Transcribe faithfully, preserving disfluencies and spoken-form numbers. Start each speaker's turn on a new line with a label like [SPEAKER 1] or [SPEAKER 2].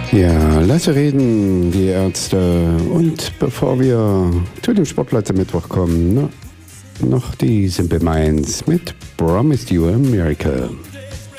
[SPEAKER 1] Ja, lasse reden, die Ärzte. Und bevor wir zu dem Sportplatz am Mittwoch kommen, ne, noch die Simple Minds mit Promised You a Miracle.